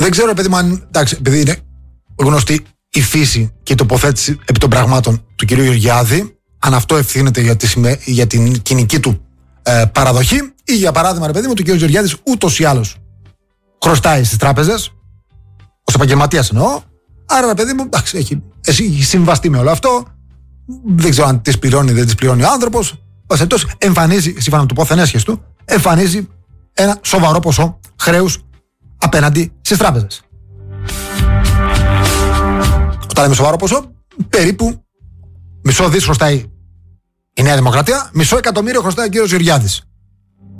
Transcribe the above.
Δεν ξέρω, παιδί μου, αν. Εντάξει, επειδή είναι γνωστή η φύση και η τοποθέτηση επί των πραγμάτων του κυρίου Γεωργιάδη, αν αυτό ευθύνεται για την κοινική του παραδοχή, ή για παράδειγμα, ρε παιδί μου, του κυρίου Γεωργιάδης ούτως ή άλλως χρωστάει στις τράπεζες, ως επαγγελματίας εννοώ. Άρα, ρε παιδί μου, εντάξει, έχει συμβαστεί με όλο αυτό. Δεν ξέρω αν τις πληρώνει ή δεν τις πληρώνει ο άνθρωπος. Εμφανίζει, σύμφωνα με το πόθεν έσχες του, εμφανίζει ένα σοβαρό ποσό χρέους απέναντι στις τράπεζες. Όταν λέμε σοβαρό ποσό, περίπου μισό δις χρωστάει η Νέα Δημοκρατία, μισό εκατομμύριο χρωστάει ο κύριος Γεωργιάδης.